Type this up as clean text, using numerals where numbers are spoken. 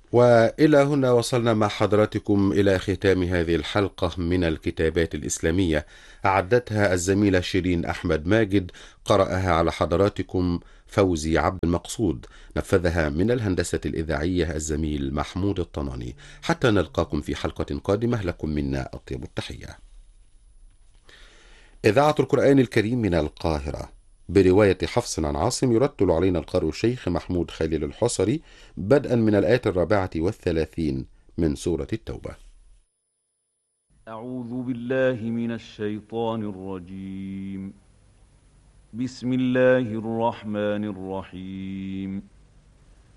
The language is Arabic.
وإلى هنا وصلنا مع حضراتكم إلى ختام هذه الحلقة من الكتابات الإسلامية، أعدتها الزميلة شيرين أحمد ماجد، قرأها على حضراتكم فوزي عبد المقصود، نفذها من الهندسة الإذاعية الزميل محمود الطناني. حتى نلقاكم في حلقة قادمة، لكم منا أطيب التحية. إذاعة القرآن الكريم من القاهرة، برواية حفص عن عاصم، يرتل علينا القارئ الشيخ محمود خليل الحصري، بدءا من الآية 34 من سورة التوبة. أعوذ بالله من الشيطان الرجيم. بسم الله الرحمن الرحيم.